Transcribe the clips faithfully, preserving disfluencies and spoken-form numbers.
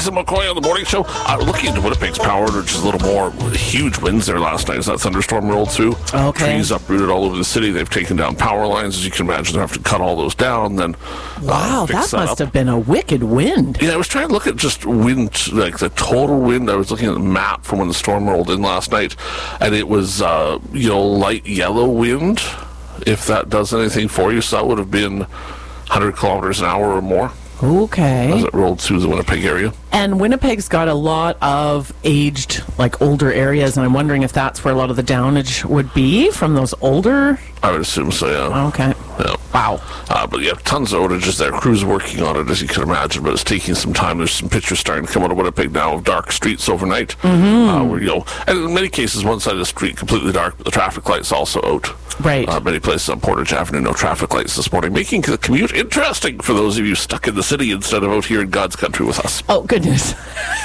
Jason McCoy on the morning show. Uh, looking into Winnipeg's power outage, is a little more huge winds there last night as that thunderstorm rolled through. Okay. Trees uprooted all over the city. They've taken down power lines. As you can imagine, they have to cut all those down. Then Wow, uh, fix that must up. have been a wicked wind. Yeah, I was trying to look at just wind, like the total wind. I was looking at the map from when the storm rolled in last night, and it was, uh, you know, light yellow wind, if that does anything for you. So that would have been one hundred kilometers an hour or more Okay. as it rolled through the Winnipeg area. And Winnipeg's got a lot of aged, like older areas, and I'm wondering if that's where a lot of the downage would be from those older. I would assume so, yeah. Okay. Yeah. Wow. Uh, but yeah, tons of outages there. Crews working on it, as you can imagine, but it's taking some time. There's some pictures starting to come out of Winnipeg now of dark streets overnight. Mm-hmm. Uh, where, you know, and in many cases, one side of the street completely dark, but the traffic light's also out. Right. Uh, many places on Portage Avenue, no traffic lights this morning, making the commute interesting for those of you stuck in the city instead of out here in God's country with us. Oh, goodness.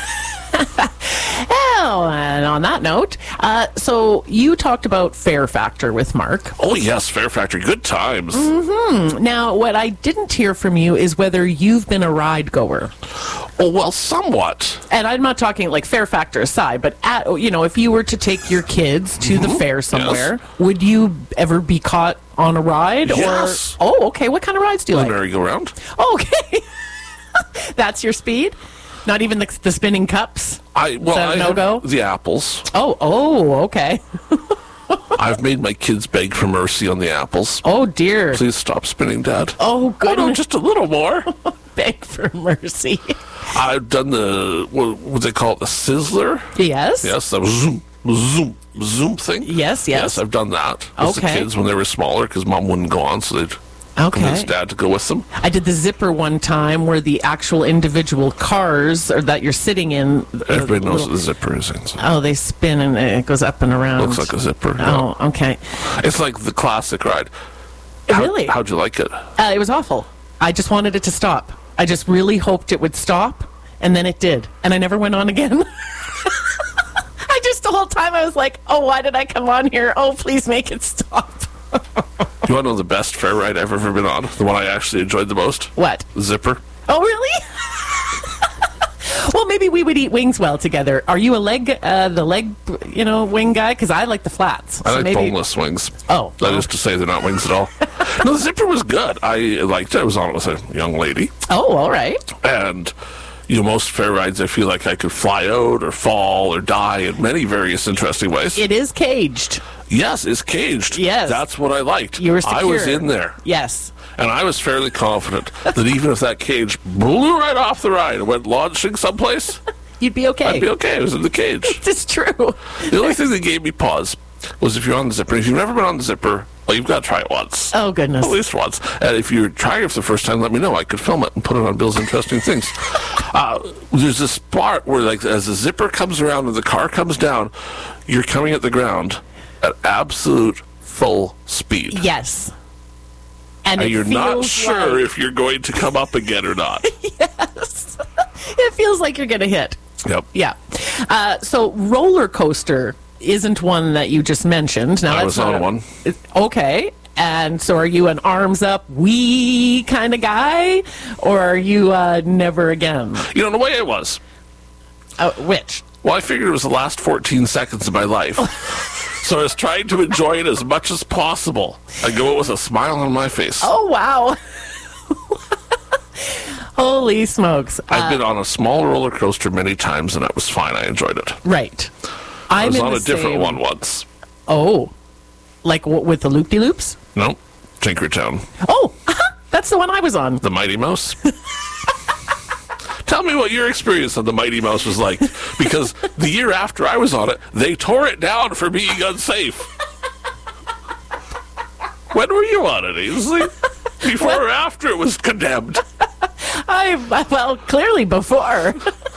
Oh, and on that note, uh, so you talked about Fare Factor with Mark. Oh, yes, Fare Factor. Good times. Mm-hmm. Now, what I didn't hear from you is whether you've been a ride goer. Oh, well, somewhat. And I'm not talking like Fare Factor aside, but at, you know, if you were to take your kids to Mm-hmm. the fair somewhere, would you ever be caught on a ride? Yes. Or oh, okay. What kind of rides do you The like? merry-go-round. Okay. That's your speed? Not even the, the spinning cups? I well, that a I have no-go? the apples. Oh, oh, okay. I've made my kids beg for mercy on the apples. Oh, dear. Please stop spinning, Dad. Oh, Oh, goodness. no, just a little more. Beg for mercy. I've done the, what would they call it, the sizzler? Yes? Yes, that was zoom, zoom, zoom thing. Yes, yes. Yes, I've done that with the Okay. kids when they were smaller because Mom wouldn't go on, so they'd convince Okay. Dad to go with them. I did the zipper one time where the actual individual cars or that you're sitting in. Everybody uh, knows little- what the zipper is. It's- Oh, they spin and it goes up and around. Looks like a zipper. Oh, okay. yeah. It's like the classic ride. How, Really? How'd you like it? Uh, it was awful. I just wanted it to stop. I just really hoped it would stop, and then it did. And I never went on again. I just, the whole time, I was like, oh, why did I come on here? Oh, please make it stop. You want to know the best fair ride I've ever been on? The one I actually enjoyed the most? What? Zipper. Oh, really? Well, maybe we would eat wings well together. Are you a leg, uh, the leg, you know, wing guy? Because I like the flats. I So like maybe- boneless wings. Oh. That is to say they're not wings at all. No, the zipper was good. I liked it. I was on it with a young lady. Oh, all right. And, you know, most fair rides, I feel like I could fly out or fall or die in many various interesting ways. It is caged. Yes, it's caged. Yes. That's what I liked. You were I was secure. in there. Yes. And I was fairly confident that even if that cage blew right off the ride and went launching someplace, You'd be okay. I'd be okay. I was in the cage. It's true. The only thing that gave me pause was if you're on the zipper. If you've never been on the zipper, well, you've got to try it once. Oh, goodness. At least once. And if you're trying it for the first time, let me know. I could film it and put it on Bill's Interesting Things. Uh, there's this part where, like, as the zipper comes around and the car comes down, you're coming at the ground at absolute full speed. Yes. And, And it you're not feels sure like- if you're going to come up again or not. Yes. It feels like you're going to hit. Yep. Yeah. Uh, so roller coaster isn't one that you just mentioned. Now I that's was not on a- one. it- Okay. And so are you an arms up, wee kind of guy? Or are you uh, never again? You know, the way I was, Uh, which? well, I figured it was the last fourteen seconds of my life. So I was trying to enjoy it as much as possible. I go out with a smile on my face. Oh, wow. Holy smokes. I've Uh, been on a small roller coaster many times, and that was fine. I enjoyed it. right. I I'm was in on the a different same- one once. Oh. Like w- with the loop-de-loops? No, Tinkertown. Oh, that's the one I was on. The Mighty Mouse. Tell me what your experience of the Mighty Mouse was like, because the year after I was on it, they tore it down for being unsafe. When were you on it, Ainsley? Before or after it was condemned? I well, clearly before.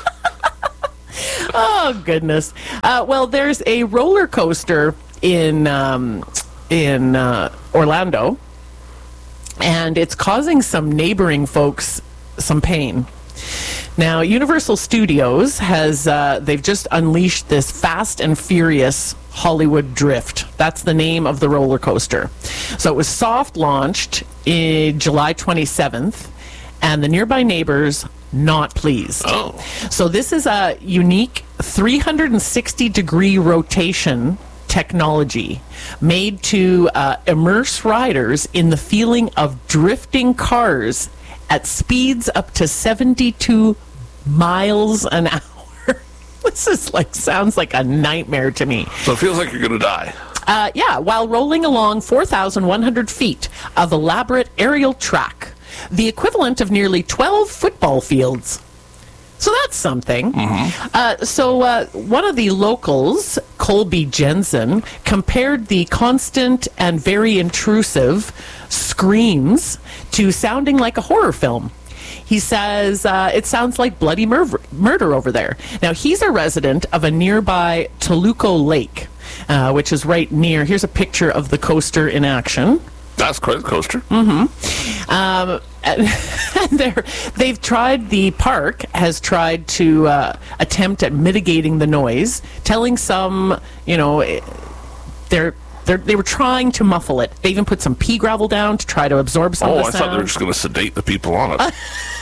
Oh goodness. Uh, well, there's a roller coaster in um, in uh, Orlando, and it's causing some neighboring folks some pain. Now, Universal Studios has uh, they've just unleashed this Fast and Furious Hollywood Drift. That's the name of the roller coaster. So it was soft launched in July twenty-seventh, and the nearby neighbors not pleased. Oh. So this is a unique three hundred sixty degree rotation technology made to uh, immerse riders in the feeling of drifting cars at speeds up to seventy-two miles an hour. This is like, sounds like a nightmare to me. So it feels like you're going to die. Uh, yeah, while rolling along four thousand one hundred feet of elaborate aerial track, the equivalent of nearly twelve football fields. So that's something. Mm-hmm. Uh, so uh, one of the locals, Colby Jensen, compared the constant and very intrusive screams to sounding like a horror film. He says uh, it sounds like bloody mur- murder over there. Now, he's a resident of a nearby Toluco Lake, uh, which is right near. Here's a picture of the coaster in action. That's quite a coaster. Mm-hmm. Um, and they're, they've tried, the park has tried to uh, attempt at mitigating the noise, telling some, you know, they're, they're, they were trying to muffle it. They even put some pea gravel down to try to absorb some oh, of the I sound. thought they were just going to sedate the people on it.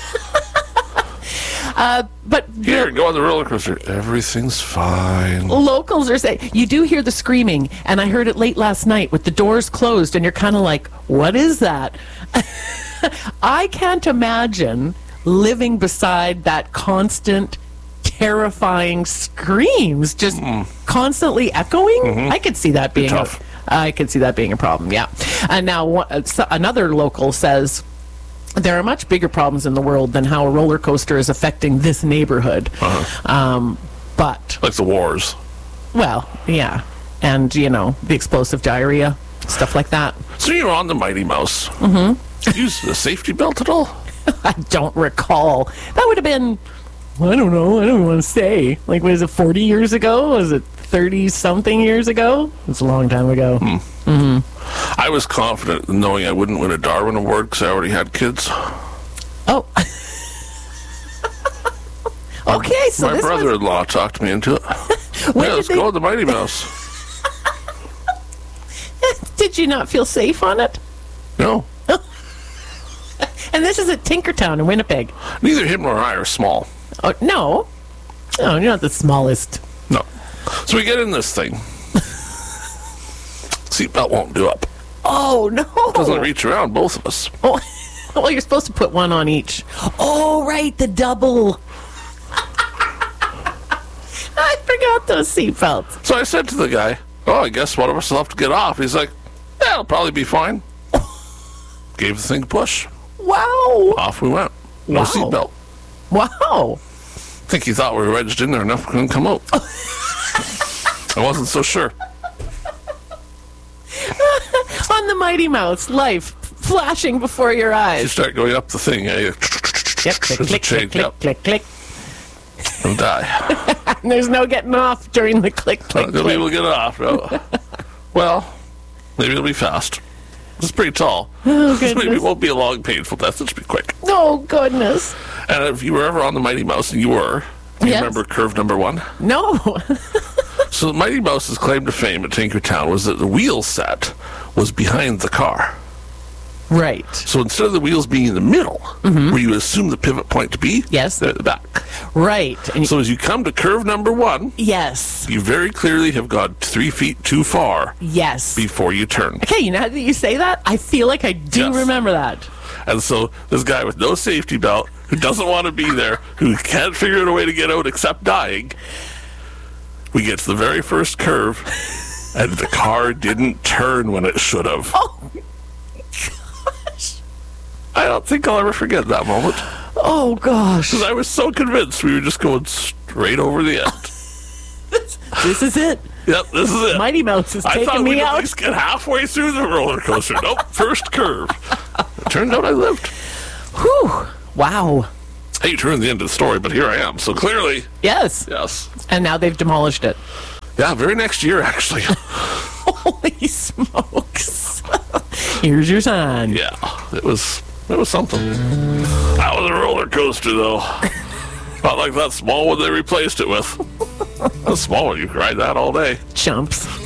Uh, but Here, the go on the roller coaster. Everything's fine. locals are saying, you do hear the screaming, and I heard it late last night with the doors closed, and you're kind of like, what is that? I can't imagine living beside that constant, terrifying screams, just mm. constantly echoing. Mm-hmm. I could see that being a, I could see that being a problem, yeah. And now one, so another local says, there are much bigger problems in the world than how a roller coaster is affecting this neighborhood. Uh-huh. Um, but... Like the wars. Well, yeah. And, you know, the explosive diarrhea, stuff like that. So you're on the Mighty Mouse. Mm-hmm. Use the safety belt at all? I don't recall. That would have been, I don't know, I don't want to say. Like, was it forty years ago? Was it thirty-something years ago? It's a long time ago. Hmm. Mm-hmm. I was confident knowing I wouldn't win a Darwin Award because I already had kids. Oh. Okay, so My this brother-in-law was... talked me into it. When yeah, did let's they... go with the Mighty Mouse. Did you not feel safe on it? No. And this is at Tinkertown in Winnipeg. Neither him nor I are small. Oh, no. No, you're not the smallest. No. So we get in this thing. Seatbelt won't do up. Oh, no. It doesn't reach around both of us. Oh, well, you're supposed to put one on each. Oh, right, the double. I forgot those seatbelts. So I said to the guy, oh, I guess one of us will have to get off. He's like, yeah, it'll probably be fine. Gave the thing a push. Wow. Off we went. No Wow. seatbelt. Wow. I think he thought we were wedged in there enough we couldn't come out. I wasn't so sure. On the Mighty Mouse, life flashing before your You eyes. start going up the thing. Eh? Yep, click, There's a click, chain, click, click, yep, click, click. and die. And there's no getting off during the click, click, Not gonna be click. able to get off. No. Well, maybe it'll be fast. It's pretty tall. Oh, Maybe it goodness. won't be a long, painful death. It'll just be quick. Oh, goodness. And if you were ever on the Mighty Mouse, and you were, do you Yes. remember curve number one? No. So the Mighty Mouse's claim to fame at Tinkertown was that the wheel set was behind the car. Right. So instead of the wheels being in the middle, Mm-hmm. where you assume the pivot point to be, Yes. they're at the back. Right. And So as you come to curve number one, yes. you very clearly have gone three feet too far Yes. before you turn. Okay, you know how you say that? I feel like I do Yes. remember that. And so this guy with no safety belt, who doesn't want to be there, who can't figure out a way to get out except dying, we get to the very first curve, and the car didn't turn when it should have. Oh, I don't think I'll ever forget that moment. oh gosh. Because I was so convinced we were just going straight over the end. This is it. Yep, this is it. Mighty Mouse is I thought taking we'd me at out. least get halfway through the roller coaster. Nope, first curve. It turned out I lived. Whew. Wow. I hate to ruin the end of the story, but here I am. So clearly, Yes. yes. And now they've demolished it. Yeah, very next year, actually. Holy smokes. Here's your sign. Yeah, it was it was something. That was a roller coaster, though. Not like that small one they replaced it with. The small one, you could ride that all day. Chumps.